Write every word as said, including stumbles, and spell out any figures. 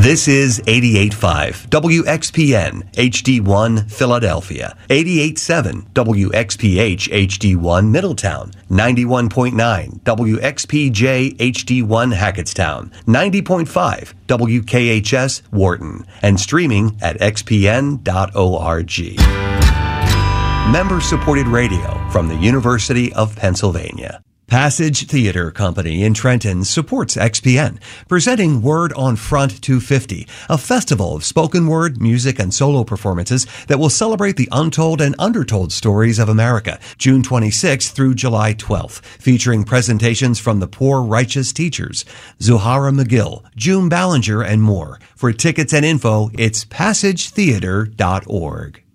This is eighty-eight point five W X P N H D one Philadelphia, eighty-eight point seven W X P H H D one Middletown, ninety-one point nine W X P J H D one Hackettstown, ninety point five W K H S Wharton, and streaming at x p n dot org. Member-supported radio from the University of Pennsylvania. Passage Theater Company in Trenton supports X P N, presenting Word on Front two fifty, a festival of spoken word, music, and solo performances that will celebrate the untold and undertold stories of America, June twenty-sixth through July twelfth, featuring presentations from the Poor Righteous Teachers, Zuhara McGill, June Ballinger, and more. For tickets and info, it's passage theater dot org.